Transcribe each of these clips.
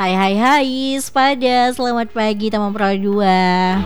Hai hai hai Sepada, selamat pagi teman Pro 2.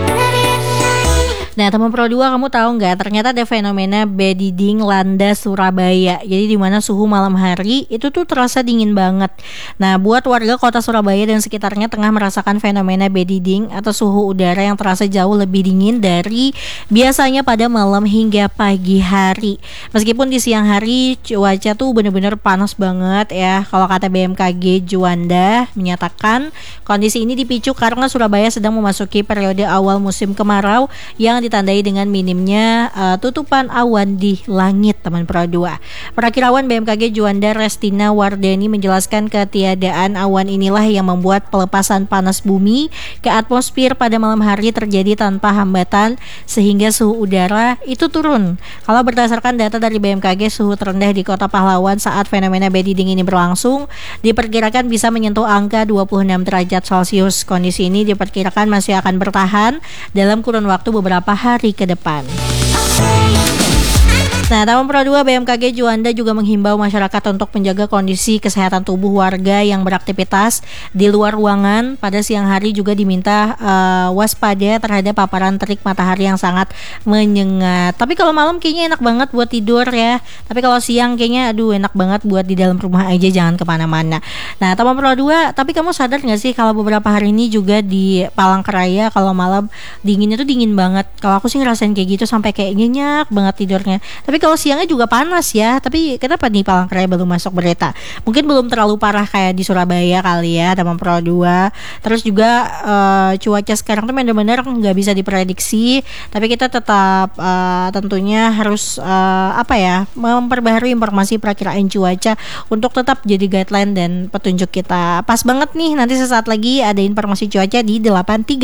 Nah teman Pro 2, kamu tahu nggak ternyata ada fenomena bediding landa Surabaya. Jadi di mana suhu malam hari itu tuh terasa dingin banget. Nah buat warga kota Surabaya dan sekitarnya tengah merasakan fenomena bediding atau suhu udara yang terasa jauh lebih dingin dari biasanya pada malam hingga pagi hari. Meskipun di siang hari cuaca tuh bener-bener panas banget ya. Kalau kata BMKG Juanda menyatakan kondisi ini dipicu karena Surabaya sedang memasuki periode awal musim kemarau yang ditandai dengan minimnya tutupan awan di langit teman Pro 2. Perakirawan BMKG Juanda Restina Wardeni menjelaskan ketiadaan awan inilah yang membuat pelepasan panas bumi ke atmosfer pada malam hari terjadi tanpa hambatan sehingga suhu udara itu turun. Kalau berdasarkan data dari BMKG, suhu terendah di Kota Pahlawan saat fenomena bediding ini berlangsung diperkirakan bisa menyentuh angka 26 derajat Celcius. Kondisi ini diperkirakan masih akan bertahan dalam kurun waktu beberapa hari ke depan. Nah, Taman Pro 2 BMKG Juanda juga menghimbau masyarakat untuk menjaga kondisi kesehatan tubuh warga yang beraktivitas di luar ruangan. Pada siang hari juga diminta waspada terhadap paparan terik matahari yang sangat menyengat. Tapi kalau malam kayaknya enak banget buat tidur ya. Tapi kalau siang kayaknya enak banget buat di dalam rumah aja, jangan kemana-mana. Nah, Taman Pro 2, tapi kamu sadar gak sih kalau beberapa hari ini juga di Palangkaraya kalau malam dinginnya tuh dingin banget. Kalau aku sih ngerasain kayak gitu sampai kayak nyenyak banget tidurnya. Tapi kalau siangnya juga panas ya. Tapi kenapa nih Palangkaraya belum masuk berita? Mungkin belum terlalu parah kayak di Surabaya kali ya, Taman Pro 2. Terus juga cuaca sekarang tuh benar-benar nggak bisa diprediksi. Tapi kita tetap tentunya harus memperbaharui informasi perakiraan cuaca untuk tetap jadi guideline dan petunjuk kita. Pas banget nih, nanti sesaat lagi ada informasi cuaca di 83.